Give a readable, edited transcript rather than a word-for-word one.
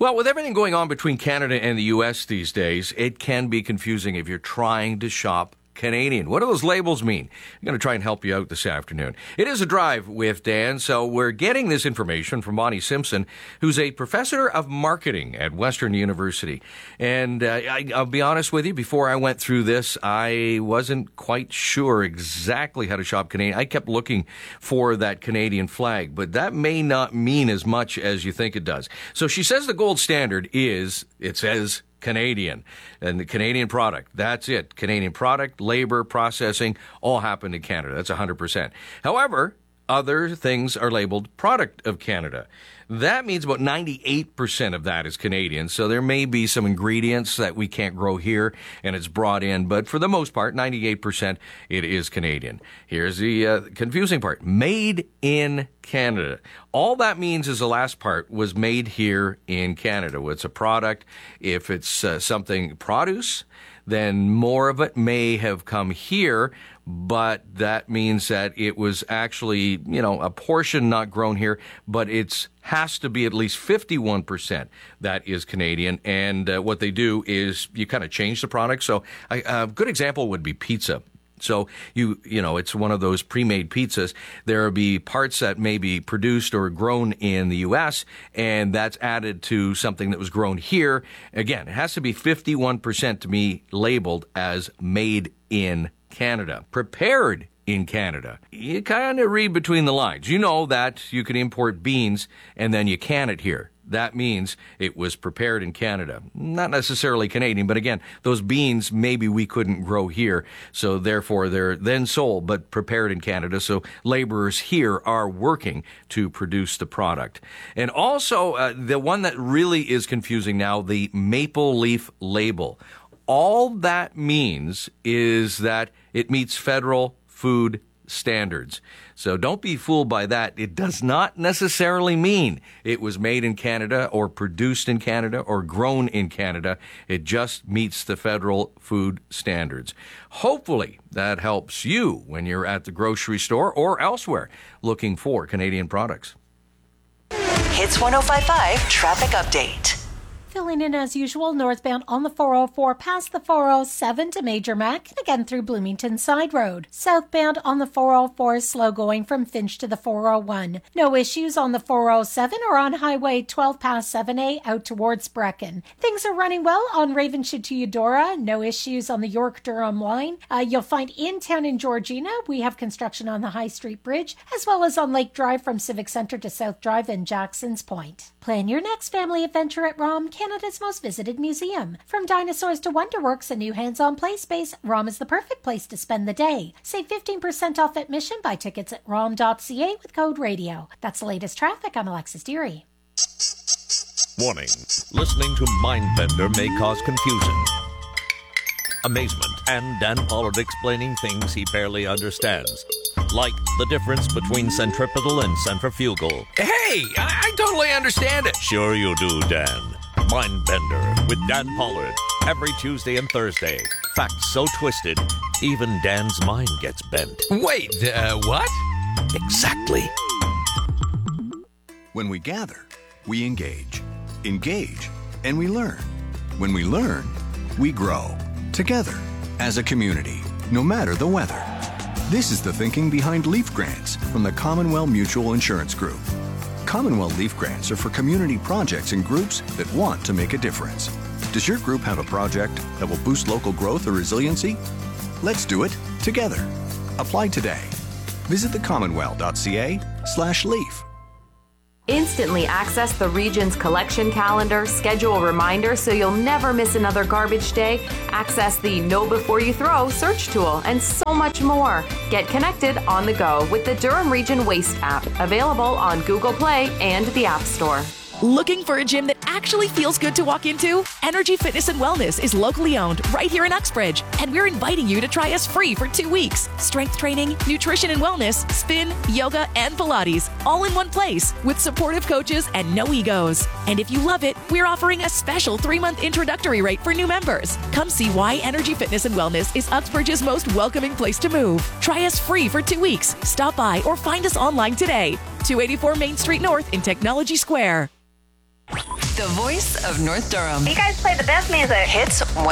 Well, with everything going on between Canada and the U.S. these days, it can be confusing if you're trying to shop Canadian. What do those labels mean? I'm going to try and help you out this afternoon. It is a drive with Dan, so we're getting this information from Bonnie Simpson, who's a professor of marketing at Western University. And I'll be honest with you, before I went through this, I wasn't quite sure exactly how to shop Canadian. I kept looking for that Canadian flag, but that may not mean as much as you think it does. So she says the gold standard is, it says Canadian, and the Canadian product. That's it. Canadian product, labor, processing, all happened in Canada. That's 100%. However, other things are labeled product of Canada. That means about 98% of that is Canadian. So there may be some ingredients that we can't grow here and it's brought in, but for the most part, 98% it is Canadian. Here's the confusing part. Made in Canada. All that means is the last part was made here in Canada. It's a product. If it's something produce, then more of it may have come here, but that means that it was actually, a portion not grown here, but it's has to be at least 51% that is Canadian. And what they do is you kind of change the product. So a good example would be pizza. So it's one of those pre-made pizzas. There will be parts that may be produced or grown in the U.S., and that's added to something that was grown here. Again, it has to be 51% to be labeled as made in Canada. Prepared in Canada. You kind of read between the lines. You know that you can import beans and then you can it here. That means it was prepared in Canada. Not necessarily Canadian, but again, those beans maybe we couldn't grow here, so therefore they're then sold, but prepared in Canada. So laborers here are working to produce the product. And also, the one that really is confusing now, the maple leaf label. All that means is that it meets federal food standards. So don't be fooled by that. It does not necessarily mean it was made in Canada or produced in Canada or grown in Canada. It just meets the federal food standards. Hopefully that helps you when you're at the grocery store or elsewhere looking for Canadian products. Hits 105.5 Traffic Update. Filling in as usual, northbound on the 404 past the 407 to Major Mac and again through Bloomington Side Road. Southbound on the 404 slow going from Finch to the 401. No issues on the 407 or on Highway 12 past 7A out towards Brecken. Things are running well on Ravenswood to Eudora. No issues on the York-Durham line. You'll find in town in Georgina, we have construction on the High Street Bridge, as well as on Lake Drive from Civic Centre to South Drive and Jackson's Point. Plan your next family adventure at ROM, Canada's most visited museum. From dinosaurs to Wonderworks and new hands-on play space, ROM is the perfect place to spend the day. Save 15% off admission. Buy tickets at rom.ca with code radio. That's the latest traffic. I'm Alexis Deary. Warning. Listening to Mindbender may cause confusion, amazement, and Dan Pollard explaining things he barely understands. Like the difference between centripetal and centrifugal. Hey, I totally understand it. Sure you do, Dan. Mindbender with Dan Pollard. Every Tuesday and Thursday. Facts so twisted, even Dan's mind gets bent. Wait, what? Exactly. When we gather, we engage. Engage, and we learn. When we learn, we grow. Together, as a community, no matter the weather. This is the thinking behind Leaf Grants from the Commonwealth Mutual Insurance Group. Commonwealth Leaf Grants are for community projects and groups that want to make a difference. Does your group have a project that will boost local growth or resiliency? Let's do it together. Apply today. Visit thecommonwealth.ca/leaf. Instantly access the region's collection calendar, schedule reminders so you'll never miss another garbage day, access the Know Before You Throw search tool, and so much more. Get connected on the go with the Durham Region Waste app, available on Google Play and the App Store. Looking for a gym that actually feels good to walk into? Energy Fitness and Wellness is locally owned right here in Uxbridge, and we're inviting you to try us free for 2 weeks. Strength training, nutrition and wellness, spin, yoga, and Pilates, all in one place with supportive coaches and no egos. And if you love it, we're offering a special 3-month introductory rate for new members. Come see why Energy Fitness and Wellness is Uxbridge's most welcoming place to move. Try us free for 2 weeks. Stop by or find us online today. 284 Main Street North in Technology Square. the voice of North Durham. You guys play the best music. Hits 105.5.